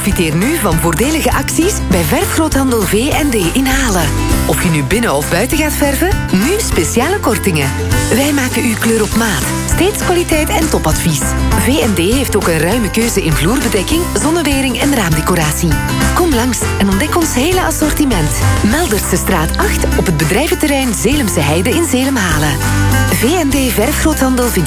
Profiteer nu van voordelige acties bij verfgroothandel V&D in Halen. Of je nu binnen of buiten gaat verven, nu speciale kortingen. Wij maken uw kleur op maat. Steeds kwaliteit en topadvies. V&D heeft ook een ruime keuze in vloerbedekking, zonnewering en raamdecoratie. Kom langs en ontdek ons hele assortiment. Melderse straat 8 op het bedrijventerrein Zeelemse Heide in Zeelam-Halen. V&D Verfgroothandel vindt